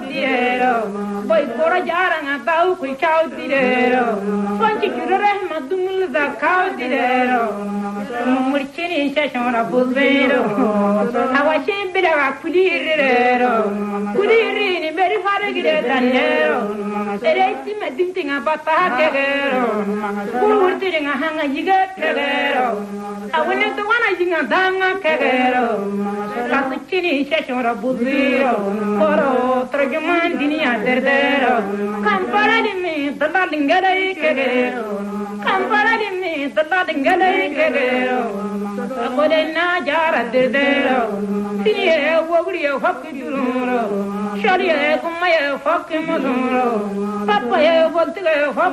direro boy koro jaranga tau ku chau direro ponchi kirore madumul da kau direro murchini shashona buzero awashi bira kudirero kudirini beri fare gire dandero ereti medintinga bata kegero kurtiringa hanga yiga kegero awene to wana jinga danga kegero kasuchini shashona buzero koro trojuman dinia derdero kampara dimi dadalingere kegero kampara dimi dadalingere kegero akode na jara derdero tiniye wogriye fakiduro shariye kumaye fakimuro papaye voltige